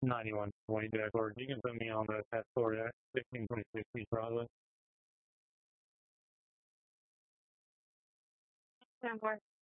9120 dashboard. You can put me on the task force at 1626 East Broadway. 10-4.